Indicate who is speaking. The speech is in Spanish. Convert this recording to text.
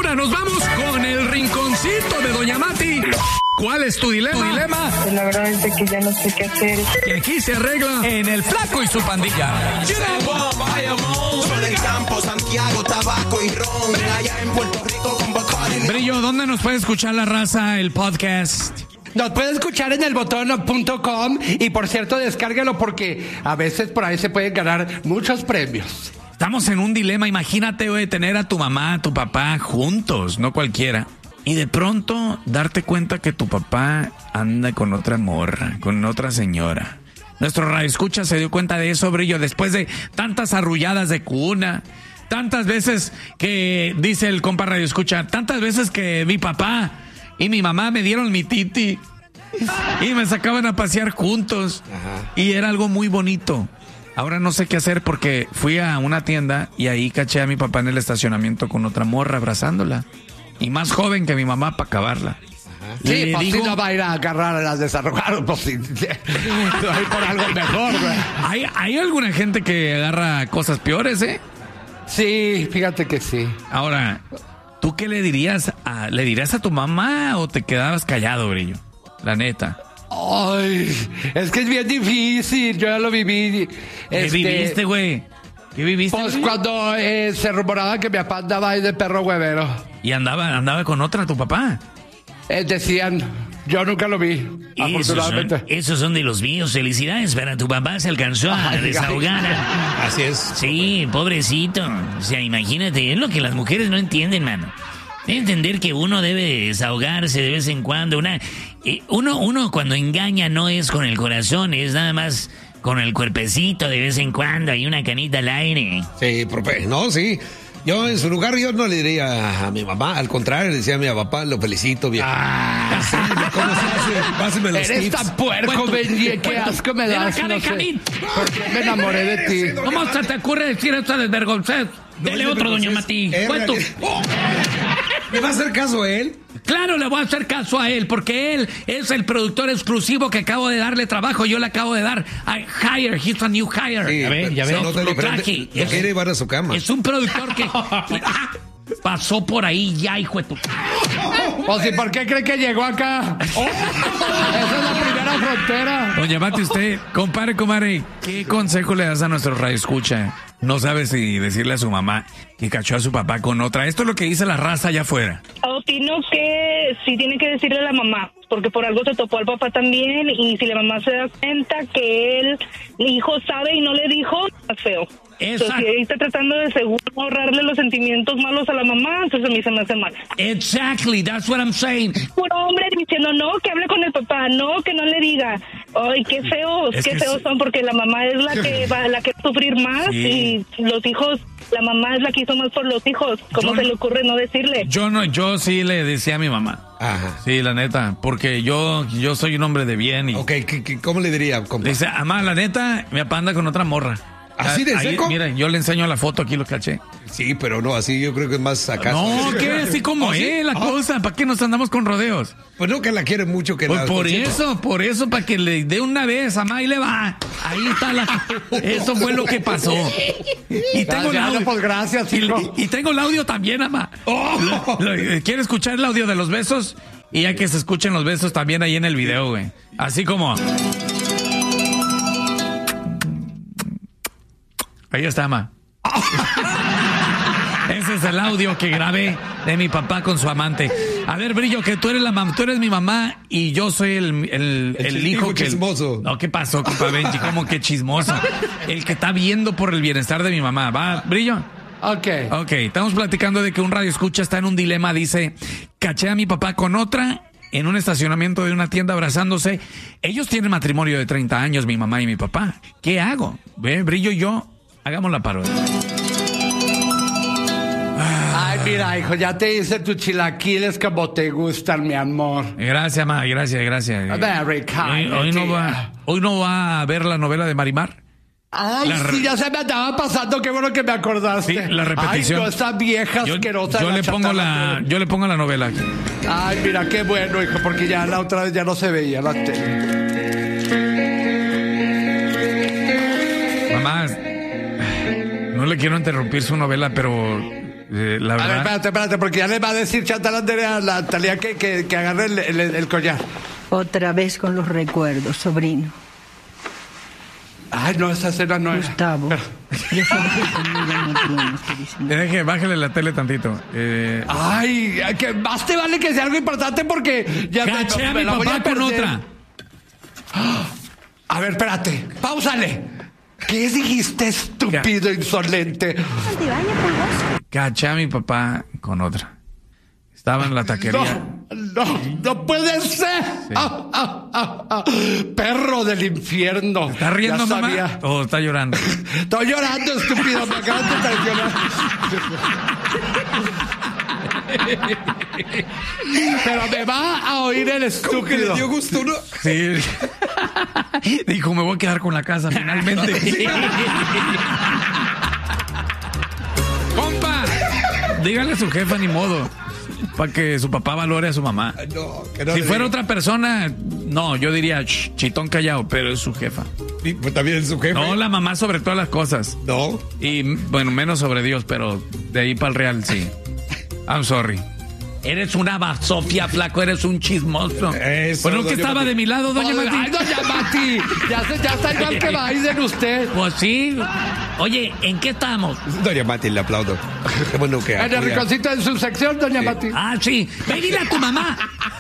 Speaker 1: ahora nos vamos con el rinconcito de Doña Mati. ¿Cuál es tu dilema?
Speaker 2: Pues la verdad es de que ya no sé qué hacer.
Speaker 1: Que aquí se arregla en El Flaco y su pandilla.
Speaker 3: Del campo, Santiago, tabaco y ron. Allá en Puerto Rico con Bacardi.
Speaker 1: Brillo, ¿dónde nos puede escuchar la raza el podcast?
Speaker 4: Nos puede escuchar en elbotón.com y por cierto, descárguelo porque a veces por ahí se pueden ganar muchos premios.
Speaker 1: Estamos en un dilema, imagínate, güey, tener a tu mamá, a tu papá juntos, no cualquiera. Y de pronto darte cuenta que tu papá anda con otra morra, con otra señora. Nuestro radioescucha se dio cuenta de eso, Brillo, después de tantas arrulladas de cuna, tantas veces que, dice el compa radioescucha, tantas veces que mi papá y mi mamá me dieron mi titi y me sacaban a pasear juntos. Ajá. Y era algo muy bonito. Ahora no sé qué hacer porque fui a una tienda y ahí caché a mi papá en el estacionamiento con otra morra abrazándola. Y más joven que mi mamá para acabarla.
Speaker 4: Sí, pues digo, si no va a ir a agarrar a las desarrolladas, pues si va a ir por algo mejor, güey.
Speaker 1: ¿Hay alguna gente que agarra cosas peores, eh?
Speaker 4: Sí, fíjate que sí.
Speaker 1: Ahora, ¿tú qué le dirías? ¿Le dirías a tu mamá o te quedabas callado, Brillo? La neta.
Speaker 4: Ay, es que es bien difícil, yo ya lo viví.
Speaker 1: ¿Qué viviste, güey? ¿Qué viviste?
Speaker 4: Pues cuando se rumoraba que mi papá andaba ahí de perro huevero.
Speaker 1: ¿Y andaba con otra tu papá?
Speaker 4: Decían, yo nunca lo vi, afortunadamente.
Speaker 5: Esos son de los míos. Felicidades para tu papá, se alcanzó a desahogar.
Speaker 3: Así es.
Speaker 5: Sí, pobrecito. O sea, imagínate, es lo que las mujeres no entienden, mano. Debe entender que uno debe desahogarse de vez en cuando. Uno cuando engaña no es con el corazón, es nada más con el cuerpecito de vez en cuando. Hay una canita al aire.
Speaker 3: Sí, no, sí. Yo en su lugar yo no le diría a mi mamá, al contrario, le decía a mi papá, lo felicito, viejo. Sí, ¿cómo se hace? Pásame los
Speaker 4: eres
Speaker 3: tips.
Speaker 4: tan puerco, Benji, qué asco me das, no sé. ¿Por qué me enamoré de ti?
Speaker 1: ¿Cómo se te ocurre decir esto desvergonzado?
Speaker 5: Dele otro, doña Mati.
Speaker 1: ¿Cuánto?
Speaker 3: ¿Le va a hacer caso a él?
Speaker 1: Claro, le voy a hacer caso a él, porque él es el productor exclusivo que acabo de darle trabajo. Yo le acabo de dar a hire, he's a new hire.
Speaker 3: Sí,
Speaker 1: ya ven,
Speaker 3: no
Speaker 1: lo traje.
Speaker 3: Lo quiere llevar a su cama.
Speaker 1: Es un productor que pasó por ahí ya, hijo de tu...
Speaker 4: O si, ¿por qué cree que llegó acá? Esa es la primera frontera.
Speaker 1: Doña Mati, usted, comadre, ¿qué consejo le das a nuestro radioescucha? No sabe si decirle a su mamá que cachó a su papá con otra. Esto es lo que dice la raza allá afuera.
Speaker 2: Opino que sí tiene que decirle a la mamá, porque por algo se topó al papá también, y si la mamá se da cuenta que el hijo sabe y no le dijo, es feo. Entonces, si ahí está tratando de seguro ahorrarle los sentimientos malos a la mamá, entonces a mí se me hace mal.
Speaker 1: Exactly, that's what I'm saying.
Speaker 2: Puro hombre diciendo no, que hable con el papá, no, que no le diga. Ay, qué feos, qué feos son, porque la mamá es la que va a sufrir más, sí. Y los hijos, la mamá es la que hizo más por los hijos. ¿Cómo se le ocurre no decirle?
Speaker 1: Yo sí le decía a mi mamá.
Speaker 3: Ajá.
Speaker 1: Sí, la neta, porque yo soy un hombre de bien. Y
Speaker 3: Ok, ¿cómo le diría, compa?
Speaker 1: dice, mamá, la neta, mi papá anda con otra morra.
Speaker 3: ¿Así de seco?
Speaker 1: Mira, yo le enseño la foto, aquí lo caché.
Speaker 3: Sí, pero no, así yo creo que es más acá.
Speaker 1: No, que así como es la cosa. ¿Para qué nos andamos con rodeos?
Speaker 3: Pues no, que la quiere mucho. Que
Speaker 1: Pues
Speaker 3: la
Speaker 1: por eso, para que le dé una vez a mamá y le va. Ahí está eso fue lo que pasó. Y tengo el audio.
Speaker 4: Pues gracias, hijo.
Speaker 1: Y tengo el audio también, mamá. ¿Quiere escuchar el audio de los besos? Y ya que se escuchen los besos también ahí en el video, güey. Así como... Ahí está, ma. Ese es el audio que grabé de mi papá con su amante. A ver, Brillo, que tú eres mi mamá y yo soy el hijo que...
Speaker 3: chismoso.
Speaker 1: No, ¿qué pasó, compa Benji? ¿Cómo que chismoso? El que está viendo por el bienestar de mi mamá. ¿Va, Brillo?
Speaker 4: Ok,
Speaker 1: estamos platicando de que un radioescucha está en un dilema. Dice, caché a mi papá con otra en un estacionamiento de una tienda abrazándose. Ellos tienen matrimonio de 30 años, mi mamá y mi papá. ¿Qué hago? Ve, Brillo y yo... Hagamos la parodia.
Speaker 4: Ay, mira, hijo, ya te hice tus chilaquiles como te gustan, mi amor.
Speaker 1: Gracias, ma, gracias.
Speaker 4: Very kind.
Speaker 1: Hoy no va a ver la novela de Marimar.
Speaker 4: Ay, sí, ya se me andaba pasando, qué bueno que me acordaste.
Speaker 1: Sí, la repetición.
Speaker 4: Ay, no, esta vieja asquerosa.
Speaker 1: Yo le pongo la novela aquí.
Speaker 4: Ay, mira, qué bueno, hijo, porque ya la otra vez ya no se veía la tele. Mamá,
Speaker 1: no le quiero interrumpir su novela, pero La verdad.
Speaker 4: A ver, espérate, porque ya le va a decir Chantal Anderea a la Talía que agarre el collar.
Speaker 6: Otra vez con los recuerdos, sobrino.
Speaker 4: Ay, no, esa escena no es.
Speaker 6: Gustavo.
Speaker 1: Bájale la tele tantito.
Speaker 4: Ay, que más te vale que sea algo importante porque ya
Speaker 1: caché a mi papá con otra.
Speaker 4: A ver, espérate, páusale. ¿Qué dijiste, estúpido, insolente?
Speaker 1: Caché a mi papá con otra. Estaba en la taquería.
Speaker 4: No puede ser. Sí. Perro del infierno.
Speaker 1: ¿Está riendo, mamá? ¿O está llorando?
Speaker 4: Estoy llorando, estúpido. Me acabas de traicionar. Pero me va a oír el estúpido.
Speaker 3: Que le dio gusto, ¿no?
Speaker 1: Sí. Dijo, me voy a quedar con la casa finalmente. ¡Compa! Dígale a su jefa, ni modo. Para que su papá valore a su mamá.
Speaker 3: No,
Speaker 1: si fuera otra persona, no, yo diría chitón callado, pero es su jefa.
Speaker 3: Y, pues también es su jefa.
Speaker 1: No, la mamá sobre todas las cosas.
Speaker 3: No.
Speaker 1: Y bueno, menos sobre Dios, pero de ahí para el real sí. I'm sorry. Eres una basofia, flaco, eres un chismoso.
Speaker 3: Eso,
Speaker 1: bueno, que estaba de mi lado, doña Mati.
Speaker 4: Ay, doña Mati, ya está igual que Biden usted.
Speaker 5: Pues sí. Oye, ¿en qué estamos?
Speaker 3: Doña Mati, le aplaudo. Qué bueno que
Speaker 4: en el rinconcito de su sección, doña Mati.
Speaker 5: Ah, sí. Ven, dile a tu mamá